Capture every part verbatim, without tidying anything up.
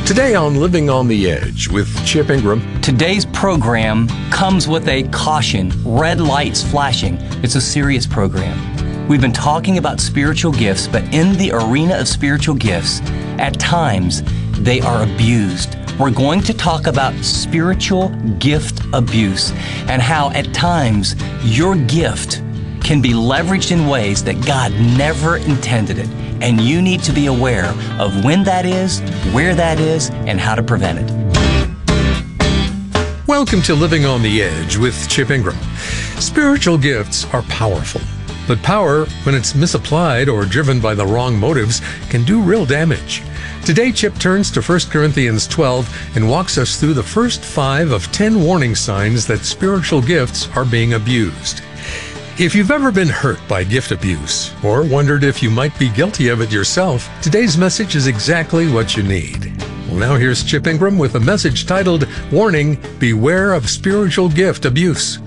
Today on Living on the Edge with Chip Ingram. Today's program comes with a caution, red lights flashing. It's a serious program. We've been talking about spiritual gifts, but in the arena of spiritual gifts, at times they are abused. We're going to talk about spiritual gift abuse and how at times your gift can be leveraged in ways that God never intended it. And you need to be aware of when that is, where that is, and how to prevent it. Welcome to Living on the Edge with Chip Ingram. Spiritual gifts are powerful, but power, when it's misapplied or driven by the wrong motives, can do real damage. Today, Chip turns to First Corinthians twelve and walks us through the first five of ten warning signs that spiritual gifts are being abused. If you've ever been hurt by gift abuse or wondered if you might be guilty of it yourself, today's message is exactly what you need. Well, now here's Chip Ingram with a message titled, Warning, Beware of Spiritual Gift Abuse.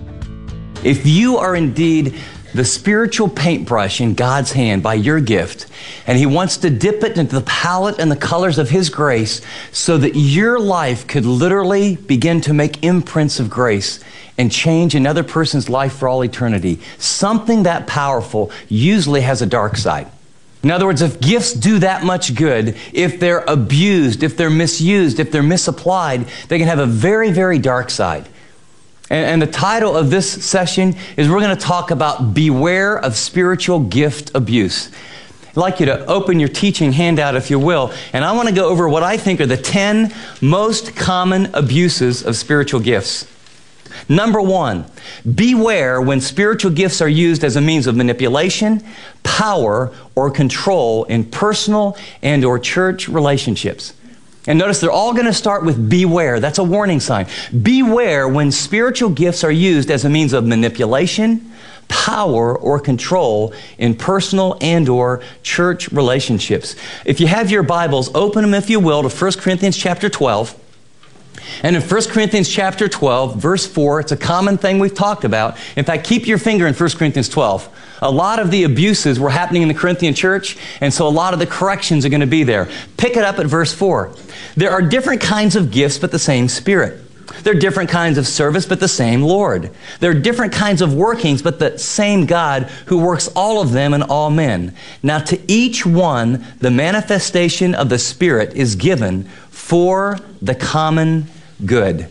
If you are indeed the spiritual paintbrush in God's hand by your gift, and He wants to dip it into the palette and the colors of His grace so that your life could literally begin to make imprints of grace and change another person's life for all eternity, something that powerful usually has a dark side. In other words, if gifts do that much good, if they're abused, if they're misused, if they're misapplied, they can have a very, very dark side. And, and the title of this session is we're going to talk about Beware of Spiritual Gift Abuse. I'd like you to open your teaching handout, if you will, and I want to go over what I think are the ten most common abuses of spiritual gifts. Number one, beware when spiritual gifts are used as a means of manipulation, power, or control in personal and or church relationships. And notice they're all going to start with beware. That's a warning sign. Beware when spiritual gifts are used as a means of manipulation, power, or control in personal and or church relationships. If you have your Bibles, open them, if you will, to First Corinthians chapter twelve. And in First Corinthians chapter twelve, verse four, it's a common thing we've talked about. In fact, keep your finger in First Corinthians twelve. A lot of the abuses were happening in the Corinthian church, and so a lot of the corrections are going to be there. Pick it up at verse four. There are different kinds of gifts, but the same Spirit. There are different kinds of service, but the same Lord. There are different kinds of workings, but the same God who works all of them in all men. Now to each one, the manifestation of the Spirit is given for the common good.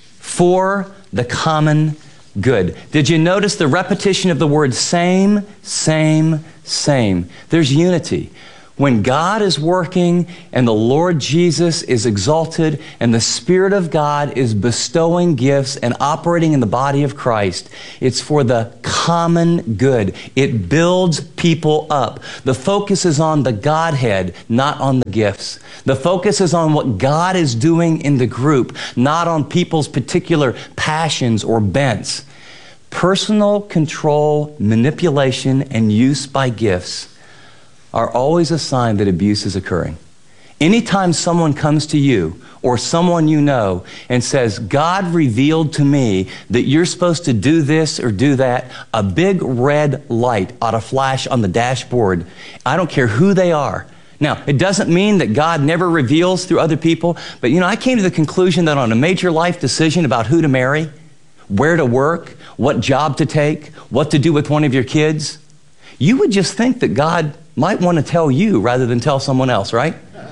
For the common good. Did you notice the repetition of the word same, same, same? There's unity. When God is working and the Lord Jesus is exalted and the Spirit of God is bestowing gifts and operating in the body of Christ, it's for the common good. It builds people up. The focus is on the Godhead, not on the gifts. The focus is on what God is doing in the group, not on people's particular passions or bents. Personal control, manipulation, and use by gifts are always a sign that abuse is occurring. Anytime someone comes to you or someone you know and says, God revealed to me that you're supposed to do this or do that, a big red light ought to flash on the dashboard. I don't care who they are. Now, it doesn't mean that God never reveals through other people, but you know, I came to the conclusion that on a major life decision about who to marry, where to work, what job to take, what to do with one of your kids, you would just think that God might want to tell you rather than tell someone else, right?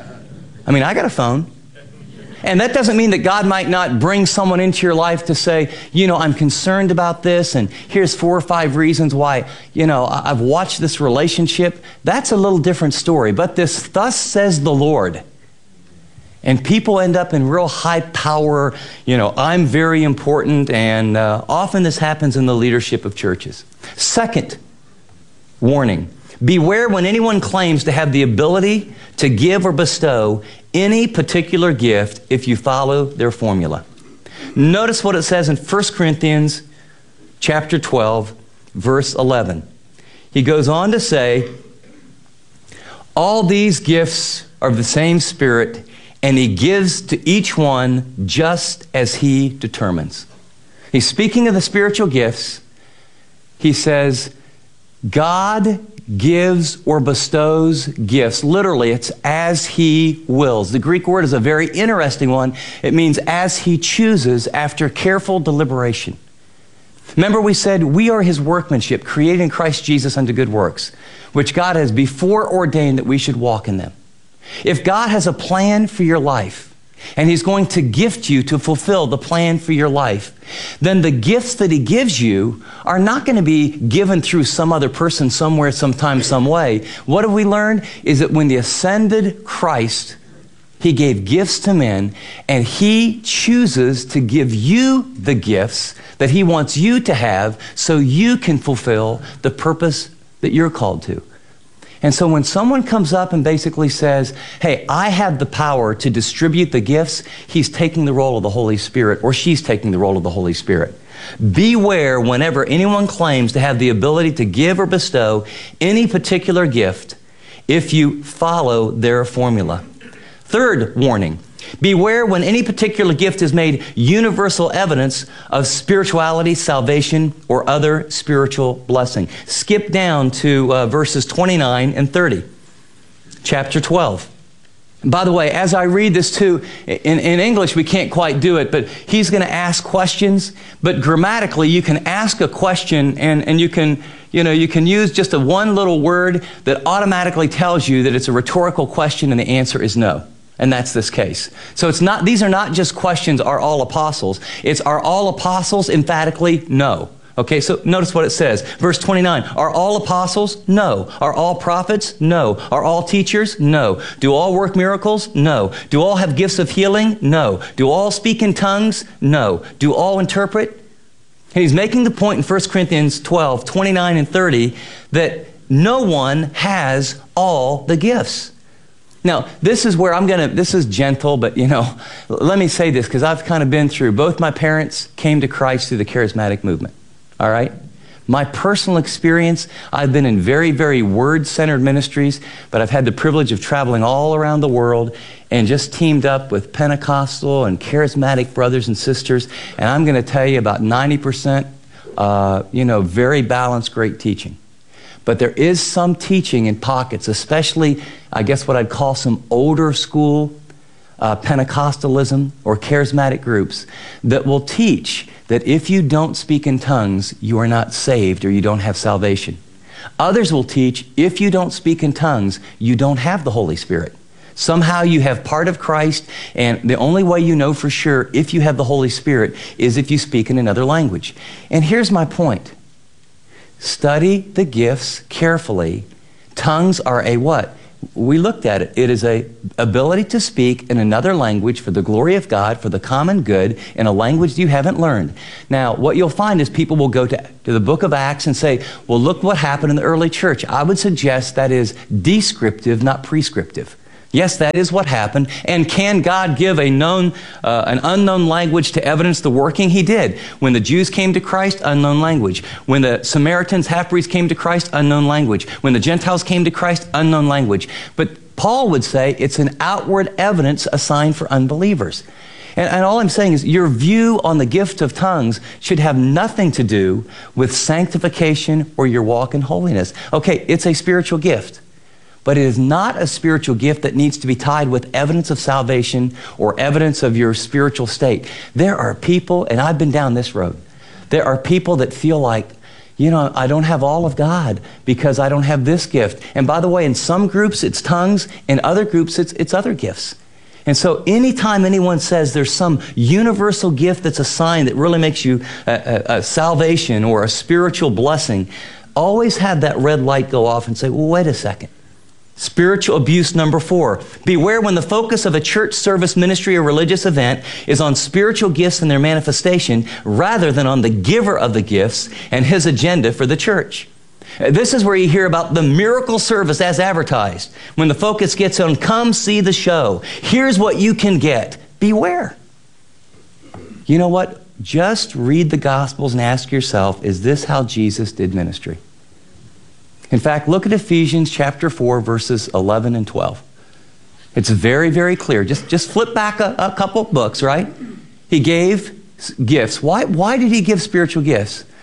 I mean, I got a phone. And that doesn't mean that God might not bring someone into your life to say, you know, I'm concerned about this, and here's four or five reasons why, you know, I've watched this relationship. That's a little different story. But this, thus says the Lord. And people end up in real high power, you know, I'm very important, and uh, often this happens in the leadership of churches. Second warning. Beware when anyone claims to have the ability to give or bestow any particular gift if you follow their formula. Notice what it says in First Corinthians chapter twelve, verse eleven. He goes on to say, all these gifts are of the same Spirit, and He gives to each one just as He determines. He's speaking of the spiritual gifts. He says, God gives or bestows gifts. Literally, it's as He wills. The Greek word is a very interesting one. It means as He chooses after careful deliberation. Remember we said we are His workmanship, created in Christ Jesus unto good works, which God has before ordained that we should walk in them. If God has a plan for your life, and He's going to gift you to fulfill the plan for your life, then the gifts that He gives you are not going to be given through some other person somewhere, sometime, some way. What have we learned? Is that when the ascended Christ, He gave gifts to men, and He chooses to give you the gifts that He wants you to have so you can fulfill the purpose that you're called to. And so when someone comes up and basically says, hey, I have the power to distribute the gifts, he's taking the role of the Holy Spirit, or she's taking the role of the Holy Spirit. Beware whenever anyone claims to have the ability to give or bestow any particular gift if you follow their formula. Third warning, beware when any particular gift is made universal evidence of spirituality, salvation, or other spiritual blessing. Skip down to uh, verses twenty-nine and thirty, chapter twelve. By the way, as I read this too, in, in English we can't quite do it, but he's going to ask questions, but grammatically you can ask a question and, and you can, you know, you can use just a one little word that automatically tells you that it's a rhetorical question and the answer is no. And that's this case. So it's not, these are not just questions, are all apostles? It's, are all apostles? Emphatically, no. Okay, so notice what it says. Verse twenty-nine, are all apostles? No. Are all prophets? No. Are all teachers? No. Do all work miracles? No. Do all have gifts of healing? No. Do all speak in tongues? No. Do all interpret? And he's making the point in First Corinthians twelve, twenty-nine and thirty that no one has all the gifts. Now, this is where I'm going to, this is gentle, but you know, let me say this because I've kind of been through, both my parents came to Christ through the charismatic movement, all right? My personal experience, I've been in very, very word-centered ministries, but I've had the privilege of traveling all around the world and just teamed up with Pentecostal and charismatic brothers and sisters, and I'm going to tell you about ninety percent, uh, you know, very balanced, great teaching. But there is some teaching in pockets, especially, I guess what I'd call some older school uh, Pentecostalism or charismatic groups that will teach that if you don't speak in tongues, you are not saved or you don't have salvation. Others will teach if you don't speak in tongues, you don't have the Holy Spirit. Somehow you have part of Christ, and the only way you know for sure if you have the Holy Spirit is if you speak in another language. And here's my point. Study the gifts carefully. Tongues are a what? We looked at it. It is a ability to speak in another language for the glory of God, for the common good, in a language you haven't learned. Now, what you'll find is people will go to, to the book of Acts and say, well, look what happened in the early church. I would suggest that is descriptive, not prescriptive. Yes, that is what happened. And can God give a known, uh, an unknown language to evidence the working? He did. When the Jews came to Christ, unknown language. When the Samaritans, half-breeds came to Christ, unknown language. When the Gentiles came to Christ, unknown language. But Paul would say it's an outward evidence, a sign for unbelievers. And, and all I'm saying is your view on the gift of tongues should have nothing to do with sanctification or your walk in holiness. Okay, it's a spiritual gift. But it is not a spiritual gift that needs to be tied with evidence of salvation or evidence of your spiritual state. There are people, and I've been down this road, there are people that feel like, you know, I don't have all of God because I don't have this gift. And by the way, in some groups it's tongues, in other groups it's, it's other gifts. And so anytime anyone says there's some universal gift that's a sign that really makes you a, a, a salvation or a spiritual blessing, always have that red light go off and say, well, wait a second. Spiritual abuse number four. Beware when the focus of a church service, ministry, or religious event is on spiritual gifts and their manifestation rather than on the giver of the gifts and his agenda for the church. This is where you hear about the miracle service as advertised. When the focus gets on, come see the show. Here's what you can get. Beware. You know what? Just read the Gospels and ask yourself, is this how Jesus did ministry? In fact, look at Ephesians chapter four, verses eleven and twelve. It's very, very clear. Just, just flip back a, a couple books, right? He gave gifts. Why, why did he give spiritual gifts?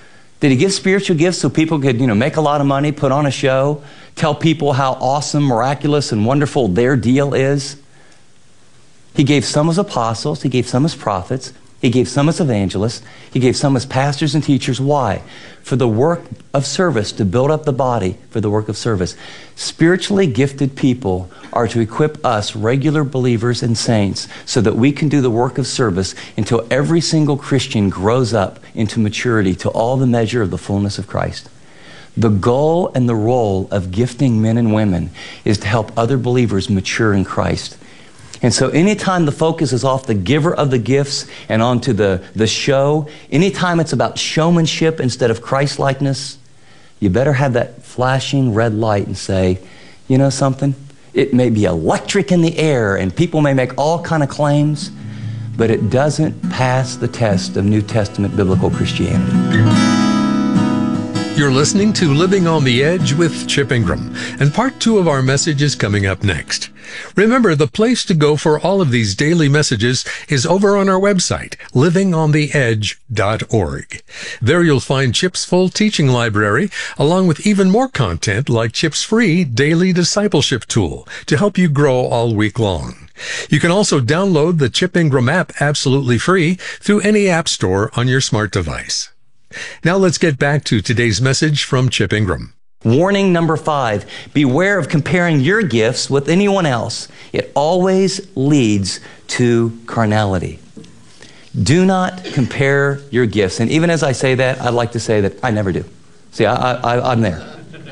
Did he give spiritual gifts so people could, you know, make a lot of money, put on a show, tell people how awesome, miraculous, and wonderful their deal is? He gave some as apostles. He gave some as prophets. He gave some as evangelists. He gave some as pastors and teachers. Why? For the work of service, to build up the body for the work of service. Spiritually gifted people are to equip us, regular believers and saints, so that we can do the work of service until every single Christian grows up into maturity to all the measure of the fullness of Christ. The goal and the role of gifting men and women is to help other believers mature in Christ. And so anytime the focus is off the giver of the gifts and onto the, the show, anytime it's about showmanship instead of Christ-likeness, you better have that flashing red light and say, you know something? It may be electric in the air and people may make all kind of claims, but it doesn't pass the test of New Testament biblical Christianity. You're listening to Living on the Edge with Chip Ingram, and part two of our message is coming up next. Remember, the place to go for all of these daily messages is over on our website, living on the edge dot org. There you'll find Chip's full teaching library, along with even more content like Chip's free daily discipleship tool to help you grow all week long. You can also download the Chip Ingram app absolutely free through any app store on your smart device. Now let's get back to today's message from Chip Ingram. Warning number five, beware of comparing your gifts with anyone else. It always leads to carnality. Do not compare your gifts. And even as I say that, I'd like to say that I never do. See, I, I, I'm there.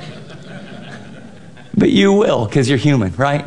But you will, because you're human, right?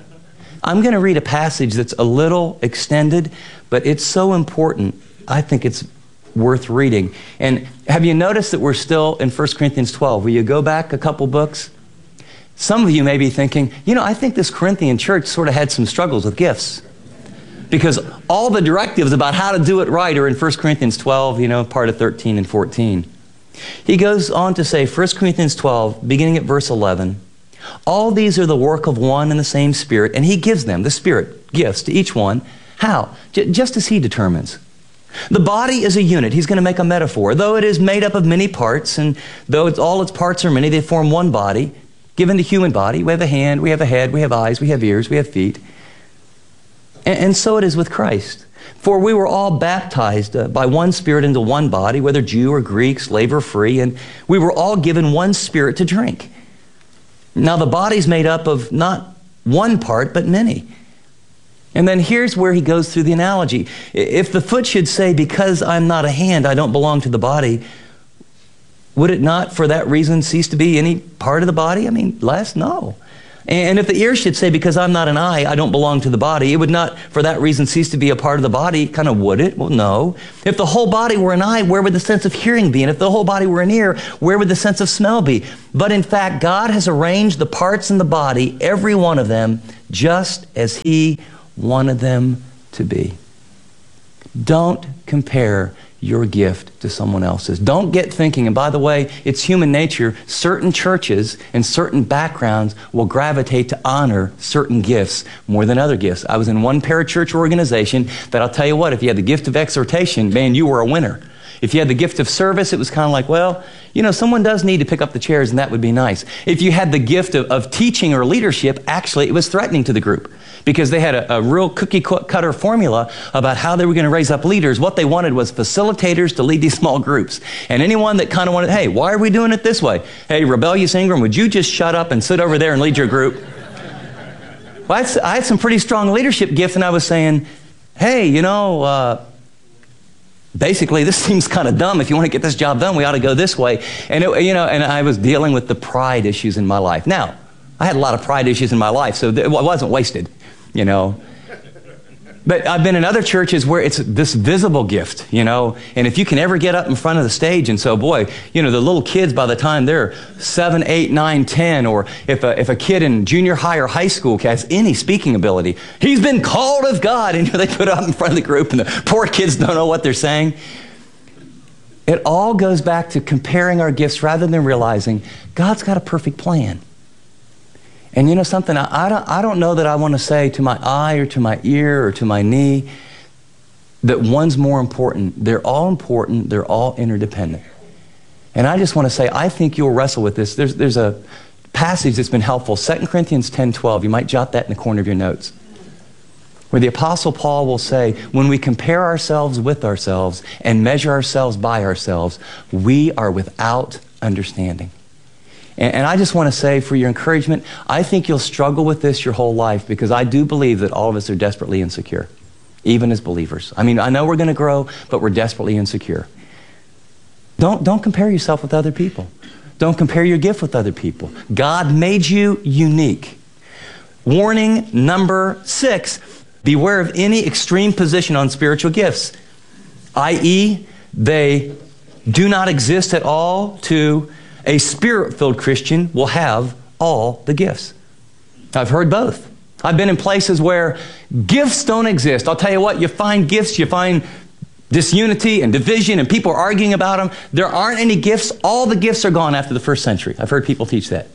I'm going to read a passage that's a little extended, but it's so important, I think it's worth reading. And have you noticed that we're still in First Corinthians twelve? Will you go back a couple books? Some of you may be thinking, you know, I think this Corinthian church sort of had some struggles with gifts. Because all the directives about how to do it right are in First Corinthians twelve, you know, part of thirteen and fourteen. He goes on to say, First Corinthians twelve, beginning at verse eleven, all these are the work of one and the same Spirit, and He gives them, the Spirit, gifts to each one. How? J- just as He determines. The body is a unit. He's going to make a metaphor. Though it is made up of many parts, and though it's, all its parts are many, they form one body. Given the human body, we have a hand, we have a head, we have eyes, we have ears, we have feet. And, and so it is with Christ. For we were all baptized uh, by one Spirit into one body, whether Jew or Greek, slave or free, and we were all given one Spirit to drink. Now the body's made up of not one part, but many. And then here's where he goes through the analogy. If the foot should say, because I'm not a hand, I don't belong to the body, would it not for that reason cease to be any part of the body? I mean, less? No. And if the ear should say, because I'm not an eye, I don't belong to the body, it would not for that reason cease to be a part of the body. Kind of would it? Well, no. If the whole body were an eye, where would the sense of hearing be? And if the whole body were an ear, where would the sense of smell be? But in fact, God has arranged the parts in the body, every one of them, just as He wanted them to be. Don't compare your gift to someone else's. Don't get thinking, and by the way, it's human nature, certain churches and certain backgrounds will gravitate to honor certain gifts more than other gifts. I was in one parachurch organization that I'll tell you what, if you had the gift of exhortation, man, you were a winner. If you had the gift of service, it was kind of like, well, you know, someone does need to pick up the chairs and that would be nice. If you had the gift of, of teaching or leadership, actually it was threatening to the group because they had a, a real cookie cutter formula about how they were going to raise up leaders. What they wanted was facilitators to lead these small groups. And anyone that kind of wanted, hey, why are we doing it this way? Hey, Rebellious Ingram, would you just shut up and sit over there and lead your group? Well, I had, I had some pretty strong leadership gifts and I was saying, hey, you know, uh, basically, this seems kind of dumb. If you want to get this job done, we ought to go this way. And it, you know, and I was dealing with the pride issues in my life. Now, I had a lot of pride issues in my life, so it wasn't wasted, you know. But I've been in other churches where it's this visible gift, you know, and if you can ever get up in front of the stage, and so, boy, you know, the little kids by the time they're seven, eight, nine, ten, or if a, if a kid in junior high or high school has any speaking ability, he's been called of God, and you know, they put it up in front of the group, and the poor kids don't know what they're saying. It all goes back to comparing our gifts rather than realizing God's got a perfect plan. And you know something, I, I, don't, I don't know that I want to say to my eye or to my ear or to my knee that one's more important. They're all important. They're all interdependent. And I just want to say, I think you'll wrestle with this. There's, there's a passage that's been helpful, Second Corinthians ten twelve. You might jot that in the corner of your notes, where the Apostle Paul will say, when we compare ourselves with ourselves and measure ourselves by ourselves, we are without understanding. And, and I just want to say, for your encouragement, I think you'll struggle with this your whole life, because I do believe that all of us are desperately insecure, even as believers. I mean, I know we're going to grow, but we're desperately insecure. Don't, don't compare yourself with other people. Don't compare your gift with other people. God made you unique. Warning number six, beware of any extreme position on spiritual gifts, that is, they do not exist at all. To a spirit-filled Christian will have all the gifts. I've heard both. I've been in places where gifts don't exist. I'll tell you what, you find gifts, you find disunity and division, and people are arguing about them. There aren't any gifts. All the gifts are gone after the first century. I've heard people teach that.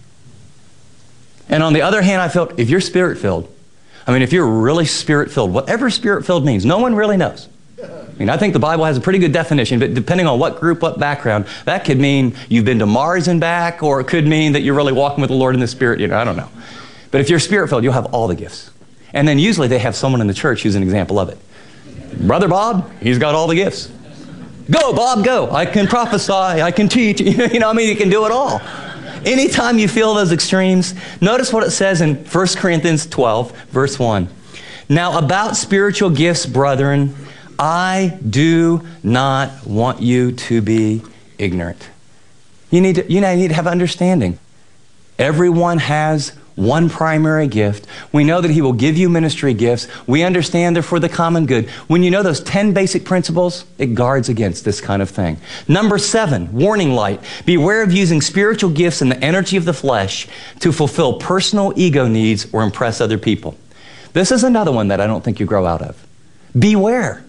And on the other hand, I felt if you're spirit-filled, I mean, if you're really spirit-filled, whatever spirit-filled means, no one really knows. I mean, I think the Bible has a pretty good definition, but depending on what group, what background, that could mean you've been to Mars and back, or it could mean that you're really walking with the Lord in the Spirit. You know, I don't know. But if you're spirit-filled, you'll have all the gifts. And then usually they have someone in the church who's an example of it. Brother Bob, he's got all the gifts. Go, Bob, go. I can prophesy. I can teach. You know, I mean, you can do it all. Anytime you feel those extremes, notice what it says in First Corinthians twelve, verse one. Now, about spiritual gifts, brethren, I do not want you to be ignorant. You need to, you know, you need to have understanding. Everyone has one primary gift. We know that He will give you ministry gifts. We understand they're for the common good. When you know those ten basic principles, it guards against this kind of thing. Number seven, warning light. Beware of using spiritual gifts and the energy of the flesh to fulfill personal ego needs or impress other people. This is another one that I don't think you grow out of. Beware.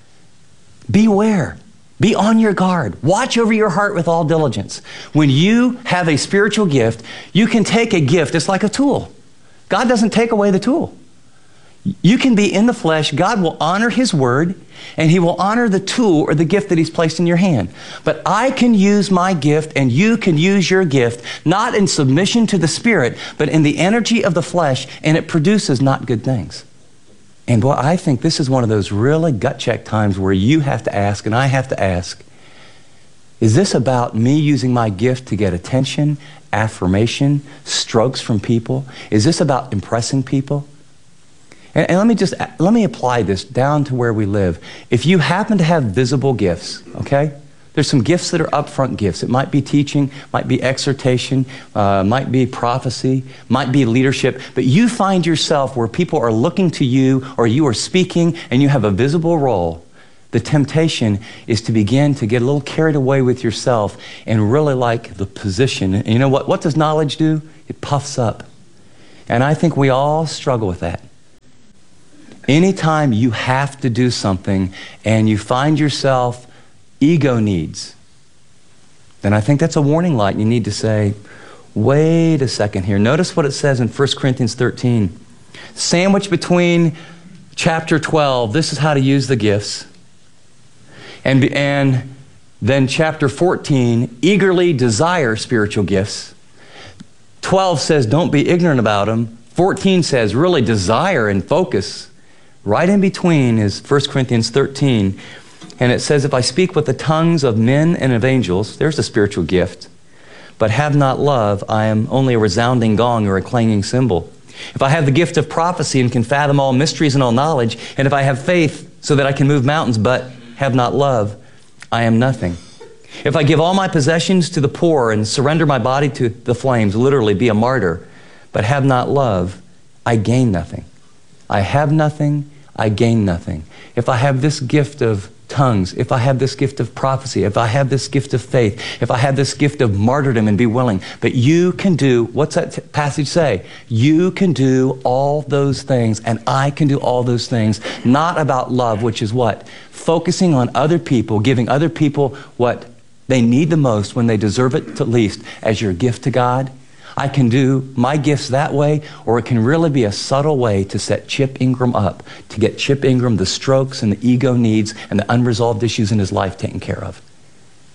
Beware. Be on your guard. Watch over your heart with all diligence. When you have a spiritual gift, you can take a gift. It's like a tool. God doesn't take away the tool. You can be in the flesh. God will honor His word, and He will honor the tool or the gift that He's placed in your hand. But I can use my gift, and you can use your gift, not in submission to the Spirit, but in the energy of the flesh, and it produces not good things. And boy, I think this is one of those really gut check times where you have to ask, and I have to ask, is this about me using my gift to get attention, affirmation, strokes from people? Is this about impressing people? And, and let me just, let me apply this down to where we live. If you happen to have visible gifts, okay? There's some gifts that are upfront gifts. It might be teaching, might be exhortation, uh, might be prophecy, might be leadership. But you find yourself where people are looking to you, or you are speaking and you have a visible role. The temptation is to begin to get a little carried away with yourself and really like the position. And you know what? What does knowledge do? It puffs up. And I think we all struggle with that. Anytime you have to do something and you find yourself ego needs, then I think that's a warning light. You need to say, wait a second here. Notice what it says in First Corinthians thirteen. Sandwiched between chapter twelve, this is how to use the gifts. And, and then chapter fourteen, eagerly desire spiritual gifts. twelve says, don't be ignorant about them. fourteen says, really desire and focus. Right in between is First Corinthians thirteen. And it says, if I speak with the tongues of men and of angels, there's a spiritual gift, but have not love, I am only a resounding gong or a clanging cymbal. If I have the gift of prophecy and can fathom all mysteries and all knowledge, and if I have faith so that I can move mountains, but have not love, I am nothing. If I give all my possessions to the poor and surrender my body to the flames, literally be a martyr, but have not love, I gain nothing. I have nothing, I gain nothing. If I have this gift of tongues, if I have this gift of prophecy, if I have this gift of faith, if I have this gift of martyrdom and be willing, but you can do, what's that t- passage say? You can do all those things, and I can do all those things, not about love, which is what? Focusing on other people, giving other people what they need the most when they deserve it the least as your gift to God. I can do my gifts that way, or it can really be a subtle way to set Chip Ingram up, to get Chip Ingram the strokes and the ego needs and the unresolved issues in his life taken care of.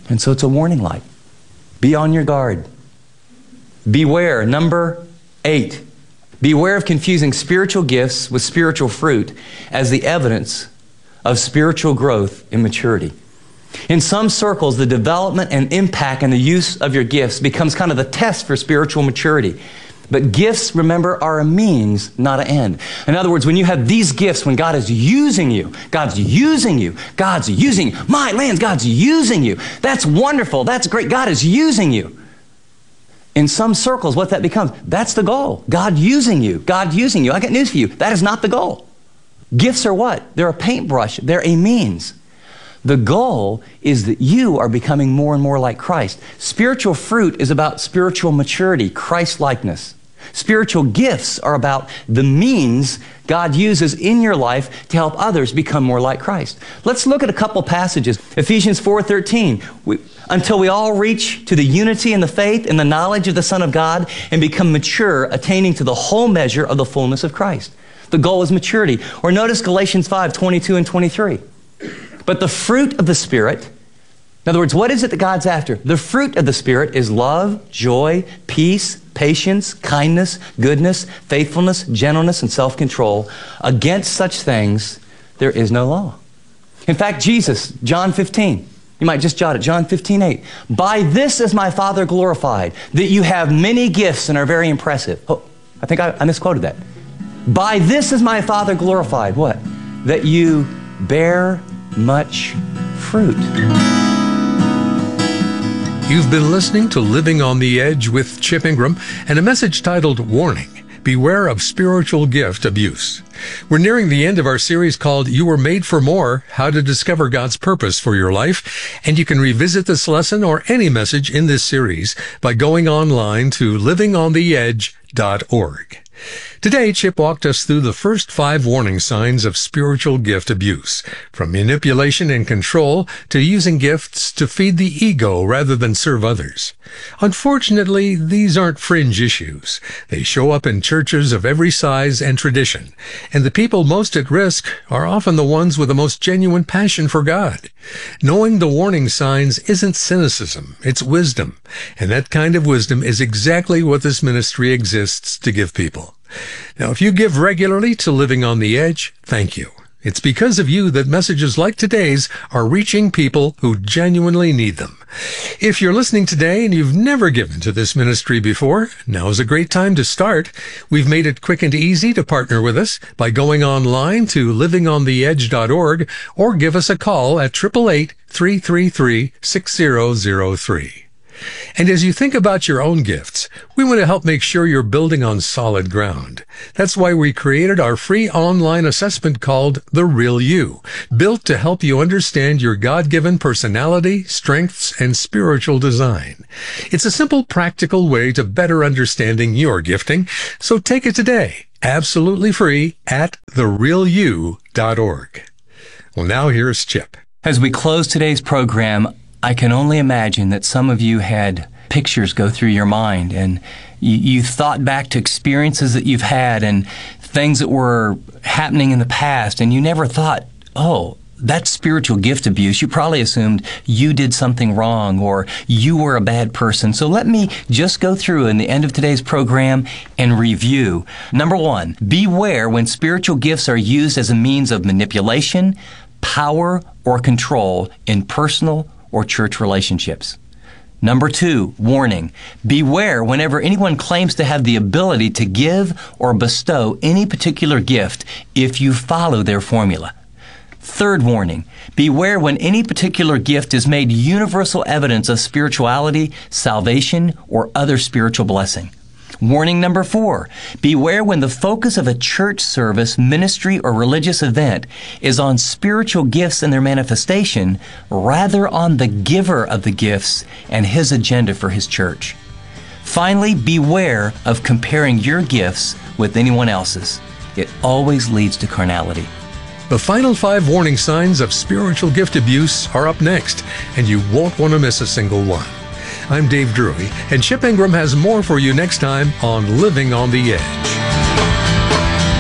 And so it's a warning light. Be on your guard. Beware. Number eight. Beware of confusing spiritual gifts with spiritual fruit as the evidence of spiritual growth and maturity. In some circles, the development and impact and the use of your gifts becomes kind of the test for spiritual maturity. But gifts, remember, are a means, not an end. In other words, when you have these gifts, when God is using you, God's using you, God's using you. My lands, God's using you. That's wonderful. That's great. God is using you. In some circles, what that becomes, that's the goal. God using you. God using you. I got news for you. That is not the goal. Gifts are what? They're a paintbrush. They're a means. The goal is that you are becoming more and more like Christ. Spiritual fruit is about spiritual maturity, Christ-likeness. Spiritual gifts are about the means God uses in your life to help others become more like Christ. Let's look at a couple passages. Ephesians four thirteen. We, until we all reach to the unity in the faith and the knowledge of the Son of God and become mature, attaining to the whole measure of the fullness of Christ. The goal is maturity. Or notice Galatians five twenty-two and twenty-three. But the fruit of the Spirit, in other words, what is it that God's after? The fruit of the Spirit is love, joy, peace, patience, kindness, goodness, faithfulness, gentleness, and self-control. Against such things, there is no law. In fact, Jesus, John fifteen, you might just jot it, John fifteen eight. By this is my Father glorified, that you have many gifts and are very impressive. Oh, I think I, I misquoted that. By this is my Father glorified, what? That you bear much fruit. You've been listening to Living on the Edge with Chip Ingram and a message titled Warning, Beware of Spiritual Gift Abuse. We're nearing the end of our series called You Were Made for More, How to Discover God's Purpose for Your Life, and you can revisit this lesson or any message in this series by going online to living on the edge dot org. Today, Chip walked us through the first five warning signs of spiritual gift abuse, from manipulation and control to using gifts to feed the ego rather than serve others. Unfortunately, these aren't fringe issues. They show up in churches of every size and tradition, and the people most at risk are often the ones with the most genuine passion for God. Knowing the warning signs isn't cynicism, it's wisdom, and that kind of wisdom is exactly what this ministry exists to give people. Now, if you give regularly to Living on the Edge, thank you. It's because of you that messages like today's are reaching people who genuinely need them. If you're listening today and you've never given to this ministry before, now's a great time to start. We've made it quick and easy to partner with us by going online to living on the edge dot org or give us a call at eight eight eight, three three three, six zero zero three. And as you think about your own gifts, we want to help make sure you're building on solid ground. That's why we created our free online assessment called The Real You, built to help you understand your God-given personality, strengths, and spiritual design. It's a simple, practical way to better understanding your gifting, so take it today, absolutely free, at the real you dot org. Well, now here's Chip. As we close today's program, I can only imagine that some of you had pictures go through your mind and you, you thought back to experiences that you've had and things that were happening in the past, and you never thought, oh, that's spiritual gift abuse. You probably assumed you did something wrong or you were a bad person. So let me just go through in the end of today's program and review. Number one, beware when spiritual gifts are used as a means of manipulation, power, or control in personal or church relationships. Number two, warning. Beware whenever anyone claims to have the ability to give or bestow any particular gift if you follow their formula. Third warning. Beware when any particular gift is made universal evidence of spirituality, salvation, or other spiritual blessing. Warning number four, beware when the focus of a church service, ministry, or religious event is on spiritual gifts and their manifestation rather on the giver of the gifts and his agenda for his church. Finally, beware of comparing your gifts with anyone else's. It always leads to carnality. The final five warning signs of spiritual gift abuse are up next, and you won't want to miss a single one. I'm Dave Drury, and Chip Ingram has more for you next time on Living on the Edge.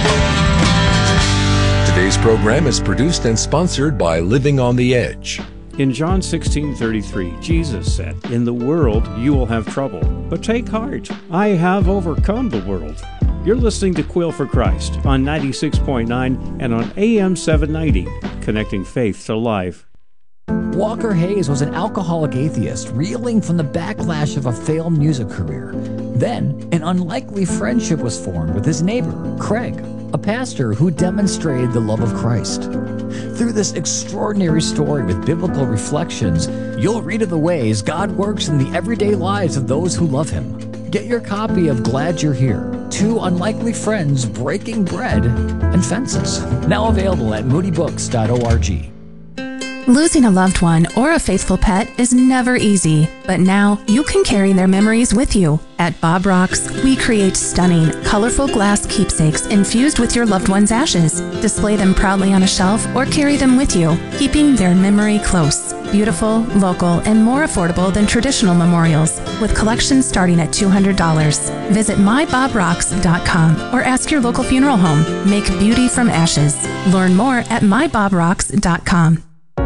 Today's program is produced and sponsored by Living on the Edge. In John sixteen thirty-three, Jesus said, "In the world you will have trouble, but take heart. I have overcome the world." You're listening to Quill for Christ on ninety-six point nine and on A M seven ninety, connecting faith to life. Walker Hayes was an alcoholic atheist reeling from the backlash of a failed music career. Then, an unlikely friendship was formed with his neighbor, Craig, a pastor who demonstrated the love of Christ. Through this extraordinary story with biblical reflections, you'll read of the ways God works in the everyday lives of those who love Him. Get your copy of Glad You're Here, Two Unlikely Friends Breaking Bread and Fences. Now available at moody books dot org. Losing a loved one or a faithful pet is never easy, but now you can carry their memories with you. At Bob Rocks, we create stunning, colorful glass keepsakes infused with your loved one's ashes. Display them proudly on a shelf or carry them with you, keeping their memory close. Beautiful, local, and more affordable than traditional memorials, with collections starting at two hundred dollars. Visit my bob rocks dot com or ask your local funeral home. Make beauty from ashes. Learn more at my bob rocks dot com.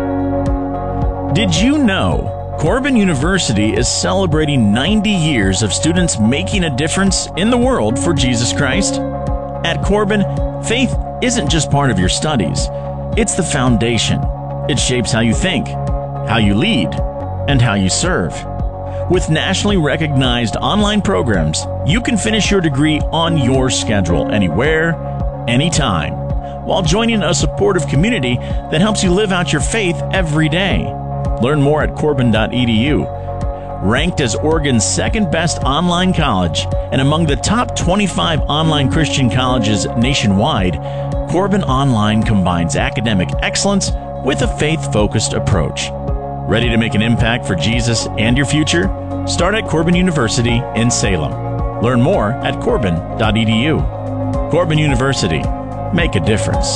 Did you know Corbin University is celebrating ninety years of students making a difference in the world for Jesus Christ? At Corbin, faith isn't just part of your studies. It's the foundation. It shapes how you think, how you lead, and how you serve. With nationally recognized online programs, you can finish your degree on your schedule, anywhere, anytime, while joining a supportive community that helps you live out your faith every day. Learn more at corbin dot e d u. Ranked as Oregon's second best online college and among the top twenty-five online Christian colleges nationwide, Corbin Online combines academic excellence with a faith-focused approach. Ready to make an impact for Jesus and your future? Start at Corbin University in Salem. Learn more at corbin dot e d u. Corbin University. Make a difference.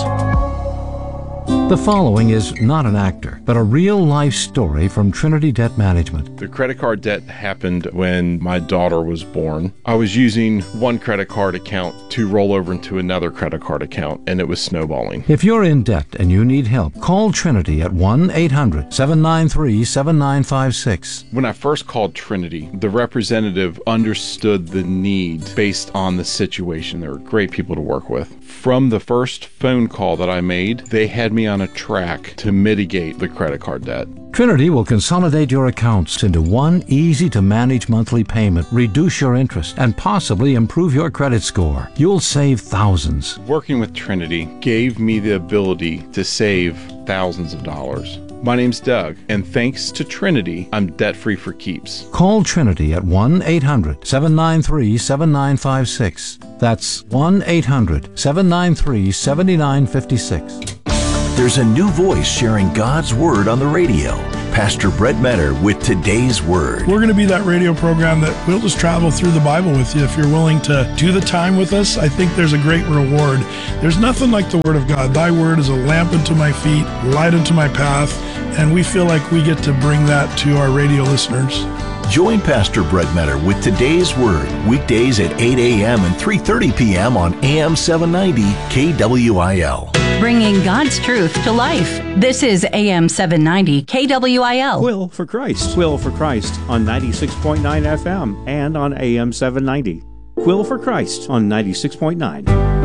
The following is not an actor, but a real-life story from Trinity Debt Management. The credit card debt happened when my daughter was born. I was using one credit card account to roll over into another credit card account, and it was snowballing. If you're in debt and you need help, call Trinity at one eight hundred seven nine three seven nine five six. When I first called Trinity, the representative understood the need based on the situation. They were great people to work with. From the first phone call that I made, they had me on a track to mitigate the credit card debt. Trinity will consolidate your accounts into one easy-to-manage monthly payment, reduce your interest, and possibly improve your credit score. You'll save thousands. Working with Trinity gave me the ability to save thousands of dollars. My name's Doug, and thanks to Trinity, I'm debt-free for keeps. Call Trinity at one eight hundred seven nine three seven nine five six. That's one eight hundred seven nine three seven nine five six. There's a new voice sharing God's Word on the radio. Pastor Brett Metter with Today's Word. We're going to be that radio program that we'll just travel through the Bible with you. If you're willing to do the time with us, I think there's a great reward. There's nothing like the Word of God. Thy Word is a lamp unto my feet, light unto my path, and we feel like we get to bring that to our radio listeners. Join Pastor Brett Metter with Today's Word, weekdays at eight a.m. and three thirty p.m. on A M seven ninety K W I L. Bringing God's truth to life. This is A M seven ninety K W I L. Quill for Christ. Quill for Christ on ninety-six point nine F M and on A M seven ninety. Quill for Christ on ninety-six point nine.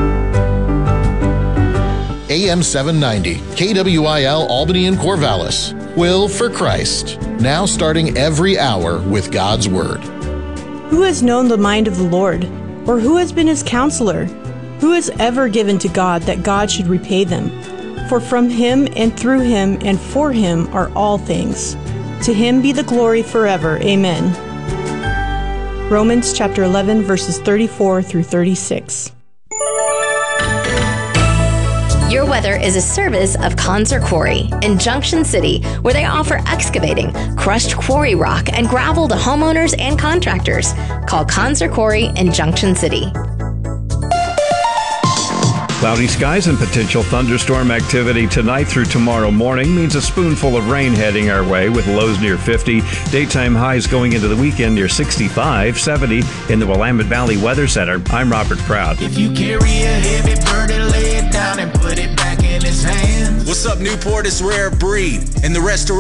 A M seven ninety, K W I L Albany and Corvallis. Quill for Christ. Now starting every hour with God's Word. Who has known the mind of the Lord? Or who has been his counselor? Who has ever given to God that God should repay them? For from him and through him and for him are all things. To him be the glory forever. Amen. Romans chapter eleven, verses thirty-four through thirty-six. Your Weather is a service of Conser Quarry in Junction City, where they offer excavating, crushed quarry rock, and gravel to homeowners and contractors. Call Conser Quarry in Junction City. Cloudy skies and potential thunderstorm activity tonight through tomorrow morning means a spoonful of rain heading our way with lows near fifty. Daytime highs going into the weekend near sixty-five, seventy in the Willamette Valley Weather Center. I'm Robert Proud. If you carry a heavy burden, lay it down and put it back in his hands. What's up, Newport? It's Rare Breed. And the restoration